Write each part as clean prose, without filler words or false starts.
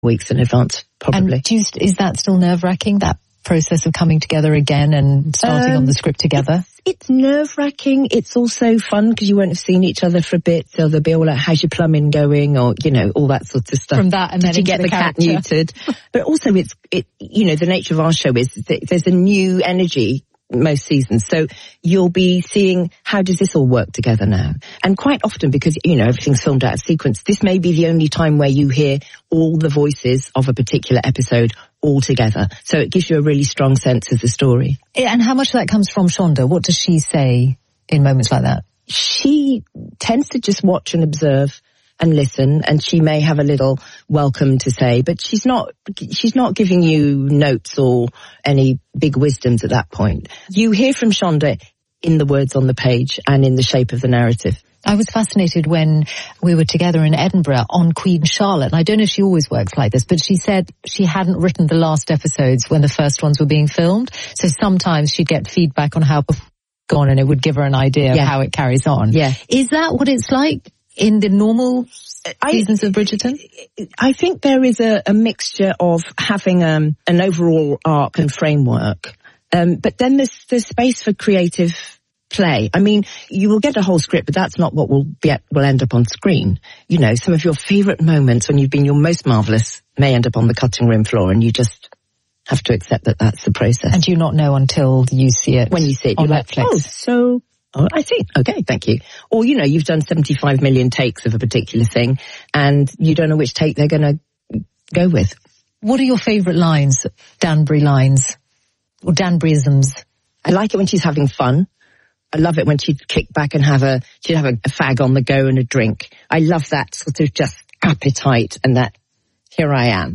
weeks in advance, probably. And is that still nerve-wracking, that process of coming together again and starting on the script together? It's nerve-wracking. It's also fun because you won't have seen each other for a bit, so they'll be all like, how's your plumbing going? Or, all that sort of stuff. From that and then to get the cat neutered. But also the nature of our show is that there's a new energy most seasons. So you'll be seeing, how does this all work together now? And quite often, because, everything's filmed out of sequence, this may be the only time where you hear all the voices of a particular episode all together. So it gives you a really strong sense of the story. And how much of that comes from Shonda? What does she say in moments like that? She tends to just watch and observe and listen, and she may have a little welcome to say, but she's not giving you notes or any big wisdoms at that point. You hear from Shonda in the words on the page and in the shape of the narrative. I was fascinated when we were together in Edinburgh on Queen Charlotte. And I don't know if she always works like this, but she said she hadn't written the last episodes when the first ones were being filmed. So sometimes she'd get feedback on how it's gone and it would give her an idea of how it carries on. Yeah. Is that what it's like in the normal seasons of Bridgerton? I think there is a mixture of having an overall arc and framework, but then there's space for creative play. I mean, you will get a whole script, but that's not what will end up on screen. Some of your favourite moments when you've been your most marvellous may end up on the cutting room floor, and you just have to accept that that's the process. And you not know until you see it. When you see it, on you're Netflix. Like, I see. Okay, thank you. Or, you've done 75 million takes of a particular thing and you don't know which take they're going to go with. What are your favourite lines, Danbury lines, or Danburyisms? I like it when she's having fun. I love it when she'd kick back and she'd have a fag on the go and a drink. I love that sort of just appetite and that, here I am.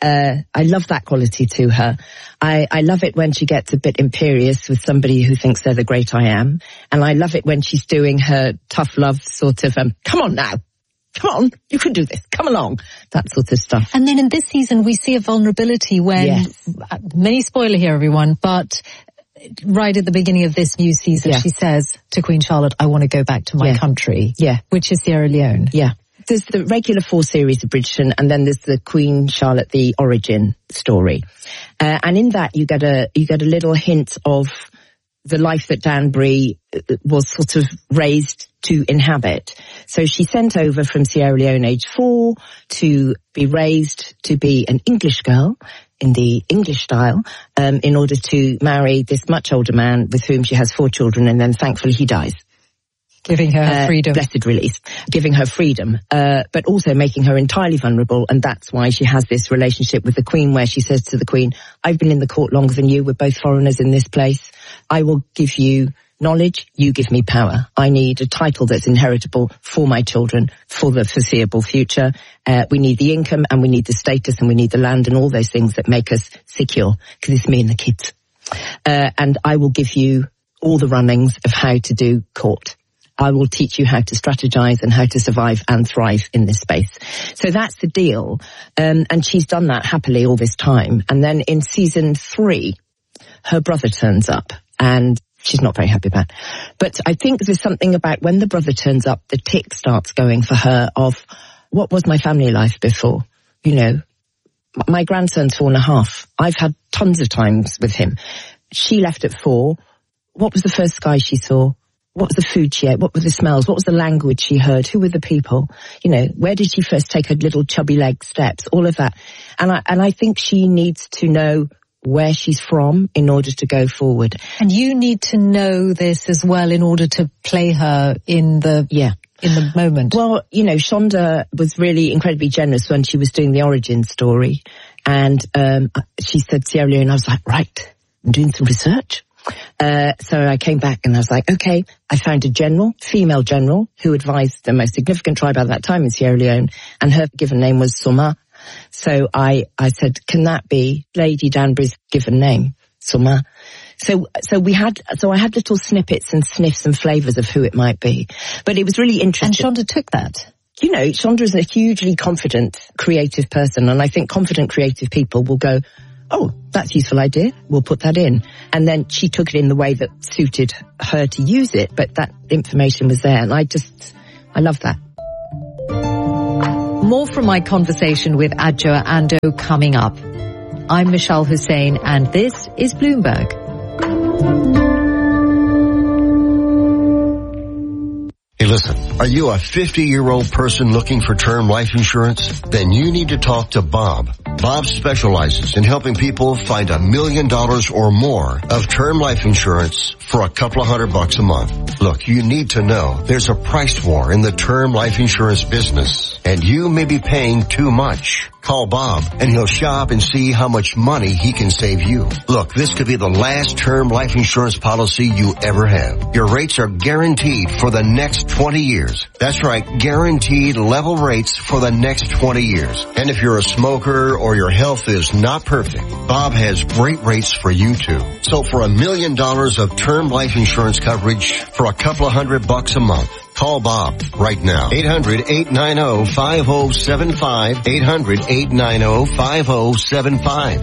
I love that quality to her. I love it when she gets a bit imperious with somebody who thinks they're the great I am. And I love it when she's doing her tough love sort of, come on now. Come on, you can do this. Come along. That sort of stuff. And then in this season, we see a vulnerability when, mini spoiler here, everyone, but right at the beginning of this new season, she says to Queen Charlotte, I want to go back to my country. Yeah. Which is Sierra Leone. Yeah. There's the regular 4 series of Bridgerton, and then there's the Queen Charlotte, the origin story. And in that you get a little hint of the life that Danbury was sort of raised to inhabit. So she's sent over from Sierra Leone age 4 to be raised to be an English girl in the English style, in order to marry this much older man with whom she has 4 children, and then thankfully he dies. Giving her freedom. Blessed release. Giving her freedom, but also making her entirely vulnerable, and that's why she has this relationship with the Queen where she says to the Queen, I've been in the court longer than you, we're both foreigners in this place. I will give you knowledge, you give me power. I need a title that's inheritable for my children for the foreseeable future. We need the income and we need the status and we need the land and all those things that make us secure, because it's me and the kids. And I will give you all the runnings of how to do court. I will teach you how to strategize and how to survive and thrive in this space. So that's the deal. And she's done that happily all this time. And then in season 3, her brother turns up and she's not very happy about it. But I think there's something about when the brother turns up, the tick starts going for her of, what was my family life before? My grandson's 4.5. I've had tons of times with him. She left at 4. What was the first sky she saw? What was the food she ate? What were the smells? What was the language she heard? Who were the people? Where did she first take her little chubby leg steps? All of that. And I think she needs to know where she's from in order to go forward. And you need to know this as well in order to play her in the moment. Well, Shonda was really incredibly generous when she was doing the origin story. And she said Sierra Leone. I was like, right, I'm doing some research. So I came back and I was like, okay, I found a female general, who advised the most significant tribe at that time in Sierra Leone, and her given name was Soma. So I said, can that be Lady Danbury's given name, Soma? So I had little snippets and sniffs and flavours of who it might be. But it was really interesting. And Shonda took that. Shonda is a hugely confident, creative person, and I think confident, creative people will go, oh, that's a useful idea, we'll put that in. And then she took it in the way that suited her to use it, but that information was there, and I love that. More from my conversation with Adjoa Andoh coming up. I'm Michelle Hussein, and this is Bloomberg. Hey, listen, are you a 50-year-old person looking for term life insurance? Then you need to talk to Bob. Bob specializes in helping people find $1 million or more of term life insurance for a couple of $100 a month. Look, you need to know there's a price war in the term life insurance business, and you may be paying too much. Call Bob and he'll shop and see how much money he can save you. Look, this could be the last term life insurance policy you ever have. Your rates are guaranteed for the next 20 years. That's right, guaranteed level rates for the next 20 years. And if you're a smoker or your health is not perfect, Bob has great rates for you too. So for $1 million of term life insurance coverage for a couple of $100 a month, call Bob right now. 800-890-5075. 800-890-5075.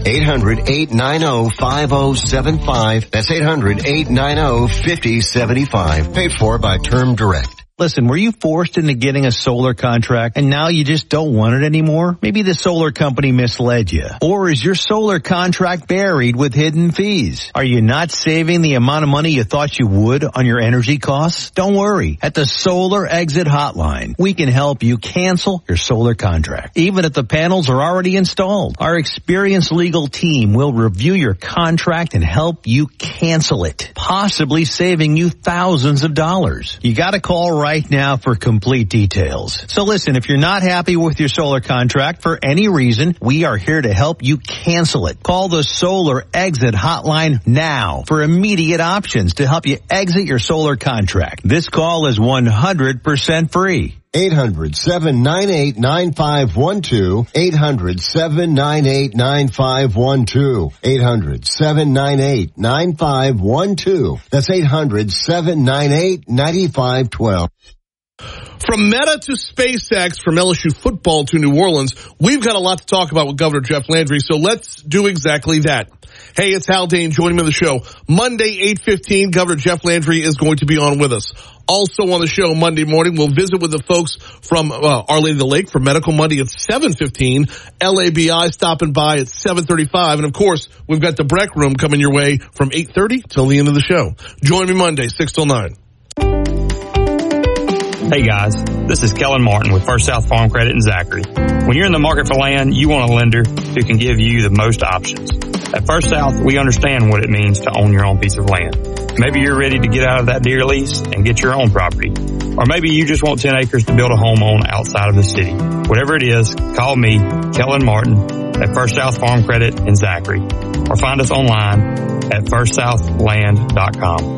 800-890-5075. That's 800-890-5075. Paid for by Term Direct. Listen, were you forced into getting a solar contract and now you just don't want it anymore? Maybe the solar company misled you. Or is your solar contract buried with hidden fees? Are you not saving the amount of money you thought you would on your energy costs? Don't worry. At the Solar Exit Hotline, we can help you cancel your solar contract, even if the panels are already installed. Our experienced legal team will review your contract and help you cancel it, possibly saving you thousands of dollars. You gotta call right now for complete details. So listen, if you're not happy with your solar contract for any reason, we are here to help you cancel it. Call the Solar Exit Hotline now for immediate options to help you exit your solar contract. This call is 100% free. 800-798-9512. 800-798-9512. 800-798-9512. That's 800-798-9512. From Meta to SpaceX, from LSU football to New Orleans, we've got a lot to talk about with Governor Jeff Landry, so let's do exactly that. Hey, it's Hal Dane joining me on the show. Monday, 8:15, Governor Jeff Landry is going to be on with us. Also on the show Monday morning, we'll visit with the folks from Our Lady of the Lake for Medical Monday at 7:15. LABI stopping by at 7:35. And, of course, we've got the Breck Room coming your way from 8:30 till the end of the show. Join me Monday, 6 till 9. Hey guys, this is Kellen Martin with First South Farm Credit in Zachary. When you're in the market for land, you want a lender who can give you the most options. At First South, we understand what it means to own your own piece of land. Maybe you're ready to get out of that deer lease and get your own property. Or maybe you just want 10 acres to build a home on outside of the city. Whatever it is, call me, Kellen Martin, at First South Farm Credit in Zachary. Or find us online at firstsouthland.com.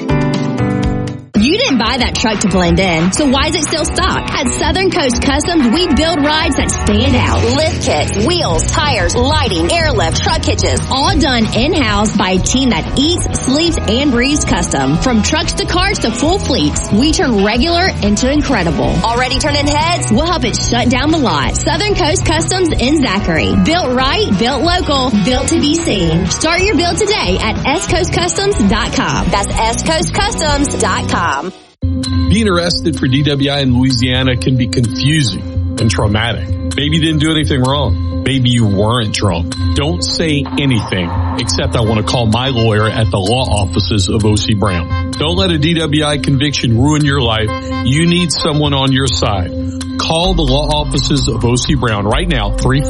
You didn't buy that truck to blend in, so why is it still stock? At Southern Coast Customs, we build rides that stand out. Lift kits, wheels, tires, lighting, airlift, truck hitches, all done in-house by a team that eats, sleeps, and breathes custom. From trucks to cars to full fleets, we turn regular into incredible. Already turning heads? We'll help it shut down the lot. Southern Coast Customs in Zachary. Built right, built local, built to be seen. Start your build today at scoastcustoms.com. That's scoastcustoms.com. Being arrested for DWI in Louisiana can be confusing and traumatic. Maybe you didn't do anything wrong. Maybe you weren't drunk. Don't say anything except I want to call my lawyer at the law offices of O.C. Brown. Don't let a DWI conviction ruin your life. You need someone on your side. Call the law offices of O.C. Brown right now,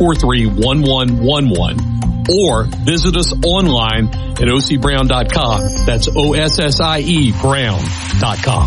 343-1111. Or visit us online at OCBrown.com. That's OSSIE Brown.com.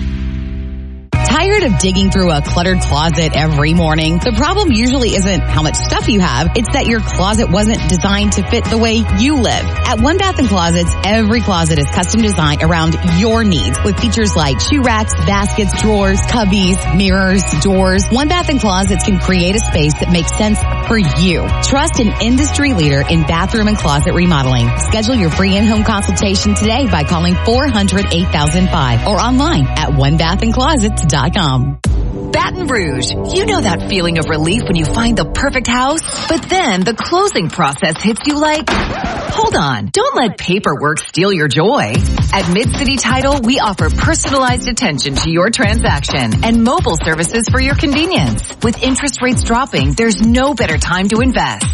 Tired of digging through a cluttered closet every morning? The problem usually isn't how much stuff you have, it's that your closet wasn't designed to fit the way you live. At One Bath & Closets, every closet is custom designed around your needs with features like shoe racks, baskets, drawers, cubbies, mirrors, doors. One Bath & Closets can create a space that makes sense for you. Trust an industry leader in bathroom and closet remodeling. Schedule your free in-home consultation today by calling 400-8005 or online at onebathandclosets.com. Baton Rouge. You know that feeling of relief when you find the perfect house, but then the closing process hits you like Hold on. Don't let paperwork steal your joy. At Mid-City Title, we offer personalized attention to your transaction and mobile services for your convenience. With interest rates dropping, there's no better time to invest.